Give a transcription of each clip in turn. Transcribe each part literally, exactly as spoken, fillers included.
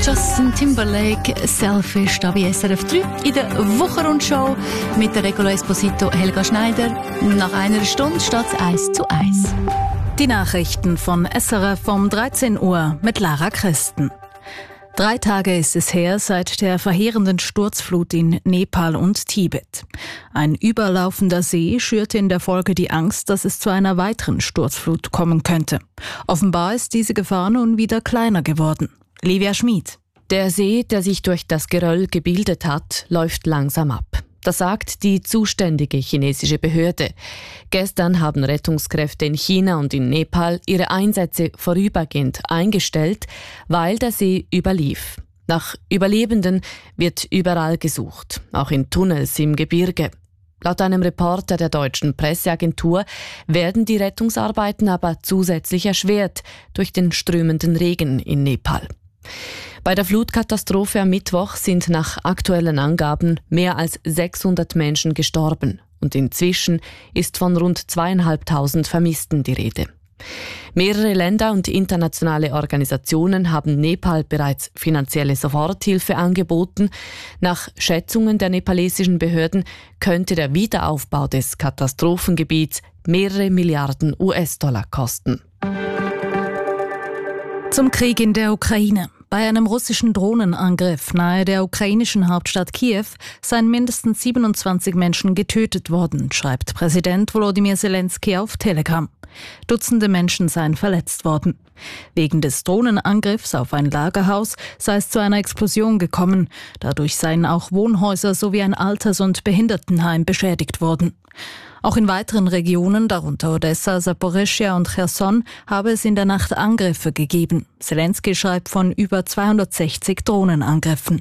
Justin Timberlake, Selfish, da bei S R F drei in der Wochenrundschau mit der Regula Esposito Helga Schneider. Nach einer Stunde steht es eins zu eins. Die Nachrichten von S R F um dreizehn Uhr mit Lara Christen. Drei Tage ist es her seit der verheerenden Sturzflut in Nepal und Tibet. Ein überlaufender See schürte in der Folge die Angst, dass es zu einer weiteren Sturzflut kommen könnte. Offenbar ist diese Gefahr nun wieder kleiner geworden. Livia Schmid. Der See, der sich durch das Geröll gebildet hat, läuft langsam ab. Das sagt die zuständige chinesische Behörde. Gestern haben Rettungskräfte in China und in Nepal ihre Einsätze vorübergehend eingestellt, weil der See überlief. Nach Überlebenden wird überall gesucht, auch in Tunnels im Gebirge. Laut einem Reporter der deutschen Presseagentur werden die Rettungsarbeiten aber zusätzlich erschwert durch den strömenden Regen in Nepal. Bei der Flutkatastrophe am Mittwoch sind nach aktuellen Angaben mehr als sechshundert Menschen gestorben und inzwischen ist von rund zweieinhalbtausend Vermissten die Rede. Mehrere Länder und internationale Organisationen haben Nepal bereits finanzielle Soforthilfe angeboten. Nach Schätzungen der nepalesischen Behörden könnte der Wiederaufbau des Katastrophengebiets mehrere Milliarden U S-Dollar kosten. Zum Krieg in der Ukraine. Bei einem russischen Drohnenangriff nahe der ukrainischen Hauptstadt Kiew seien mindestens siebenundzwanzig Menschen getötet worden, schreibt Präsident Volodymyr Zelensky auf Telegram. Dutzende Menschen seien verletzt worden. Wegen des Drohnenangriffs auf ein Lagerhaus sei es zu einer Explosion gekommen. Dadurch seien auch Wohnhäuser sowie ein Alters- und Behindertenheim beschädigt worden. Auch in weiteren Regionen, darunter Odessa, Saporischschja und Cherson, habe es in der Nacht Angriffe gegeben. Zelensky schreibt von über zweihundertsechzig Drohnenangriffen.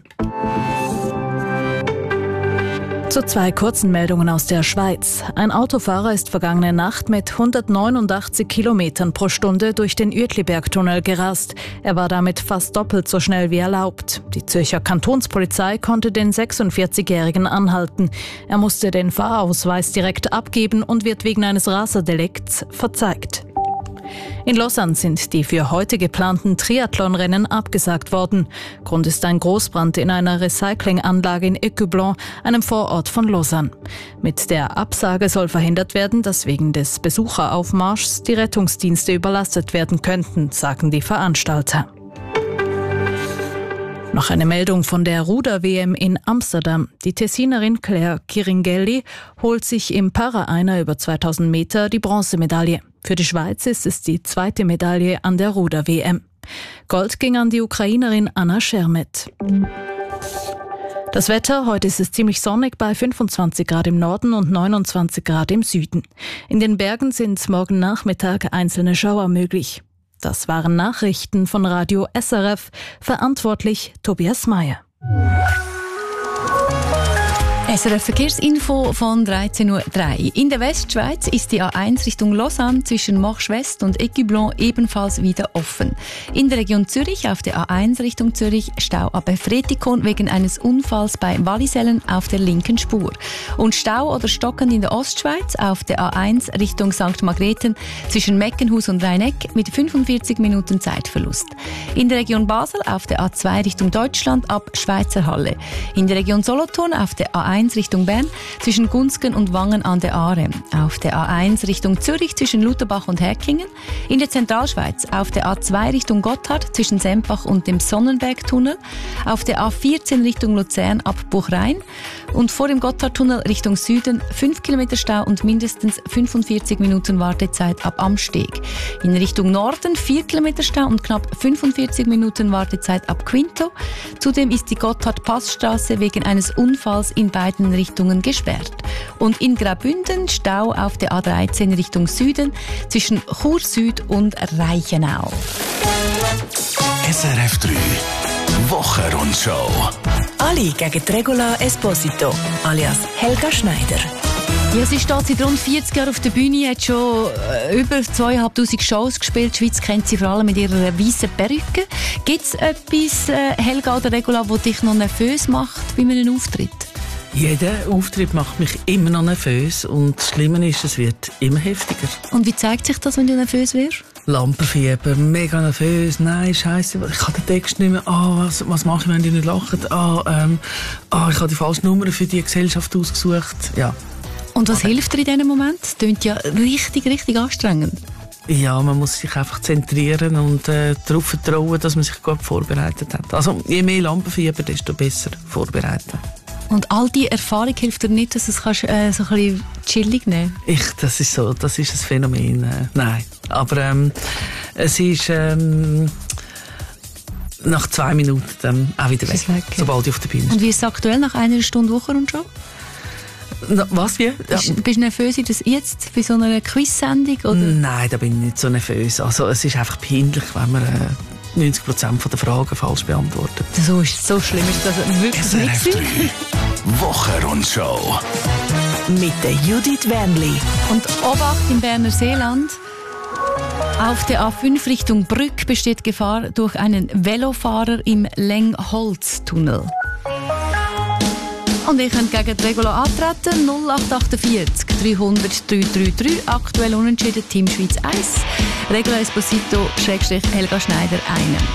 Zu zwei kurzen Meldungen aus der Schweiz. Ein Autofahrer ist vergangene Nacht mit hundertneunundachtzig Kilometern pro Stunde durch den Uetlibergtunnel gerast. Er war damit fast doppelt so schnell wie erlaubt. Die Zürcher Kantonspolizei konnte den sechsundvierzigjährigen anhalten. Er musste den Fahrausweis direkt abgeben und wird wegen eines Raserdelikts verzeigt. In Lausanne sind die für heute geplanten Triathlonrennen abgesagt worden. Grund ist ein Großbrand in einer Recyclinganlage in Écublens, einem Vorort von Lausanne. Mit der Absage soll verhindert werden, dass wegen des Besucheraufmarschs die Rettungsdienste überlastet werden könnten, sagen die Veranstalter. Noch eine Meldung von der Ruder-W M in Amsterdam. Die Tessinerin Claire Kiringelli holt sich im Para-Einer über zweitausend Meter die Bronzemedaille. Für die Schweiz ist es die zweite Medaille an der Ruder-W M. Gold ging an die Ukrainerin Anna Schermet. Das Wetter, heute ist es ziemlich sonnig bei fünfundzwanzig Grad im Norden und neunundzwanzig Grad im Süden. In den Bergen sind morgen Nachmittag einzelne Schauer möglich. Das waren Nachrichten von Radio S R F, verantwortlich Tobias Meyer. S R F Verkehrsinfo von dreizehn Uhr drei. In der Westschweiz ist die A eins Richtung Lausanne zwischen Marche-West und Écublens ebenfalls wieder offen. In der Region Zürich auf der A eins Richtung Zürich Stau ab Efretikon wegen eines Unfalls bei Wallisellen auf der linken Spur. Und Stau oder Stocken in der Ostschweiz auf der A eins Richtung Sankt Margrethen zwischen Meckenhus und Rheineck mit fünfundvierzig Minuten Zeitverlust. In der Region Basel auf der A zwei Richtung Deutschland ab Schweizerhalle. In der Region Solothurn auf der A eins Richtung Bern zwischen Gunzgen und Wangen an der Aare. Auf der A eins Richtung Zürich zwischen Lutherbach und Herkingen. In der Zentralschweiz auf der A zwei Richtung Gotthard zwischen Sempach und dem Sonnenbergtunnel. Auf der A vierzehn Richtung Luzern ab Buchrhein. Und vor dem Gotthardtunnel Richtung Süden fünf Kilometer Stau und mindestens fünfundvierzig Minuten Wartezeit ab Amsteg. In Richtung Norden vier Kilometer Stau und knapp fünfundvierzig Minuten Wartezeit ab Quinto. Zudem ist die Gotthard-Passstraße wegen eines Unfalls in beiden Richtungen gesperrt. Und in Graubünden Stau auf der A dreizehn Richtung Süden zwischen Chur Süd und Reichenau. S R F drei Wochenrundschau. Ali gegen Regula Esposito, alias Helga Schneider. Ja, sie steht seit rund vierzig Jahren auf der Bühne, hat schon äh, über zweitausendfünfhundert Shows gespielt. Die Schweiz kennt sie vor allem mit ihrer weißen Perücke. Gibt es etwas, äh, Helga oder Regula, das dich noch nervös macht bei einem Auftritt? Jeder Auftritt macht mich immer noch nervös und das Schlimme ist, es wird immer heftiger. Und wie zeigt sich das, wenn du nervös wirst? Lampenfieber, mega nervös, nein, scheiße, ich habe den Text nicht mehr, ah, was, was mache ich, wenn die nicht lachen, ah, ähm, ah, ich habe die falsche Nummer für die Gesellschaft ausgesucht, ja. Und was okay. hilft dir in diesem Moment? Das klingt ja richtig, richtig anstrengend. Ja, man muss sich einfach zentrieren und äh, darauf vertrauen, dass man sich gut vorbereitet hat. Also je mehr Lampenfieber, desto besser vorbereiten. Und all die Erfahrung hilft dir nicht, dass du es kannst, äh, so ein bisschen chillig nehmen ich, das ist so, das ist ein Phänomen. Äh, nein, aber ähm, es ist ähm, nach zwei Minuten dann auch wieder weg, weg ja. sobald ich auf der Bühne bin. Und wie ist es aktuell nach einer Stunde Wochenrundschau? Na, was, wie? Ja. Bist, bist du nervös das jetzt bei so einer Quiz-Sendung? Oder? Nein, da bin ich nicht so nervös. Also, es ist einfach peinlich, wenn man äh, neunzig Prozent der Fragen falsch beantwortet. So, ist, so schlimm ist das wirklich S R F drei Wochenrundschau mit der Judith Wernli. Und Obacht im Berner Seeland. Auf der A fünf Richtung Brück besteht Gefahr durch einen Velofahrer im Lengholztunnel. Und ihr könnt gegen die Regula antreten. null acht achtundvierzig dreihundert drei drei drei. Aktuell unentschieden Team Schweiz eins. Regula Esposito Schrägstrich Helga Schneider einen.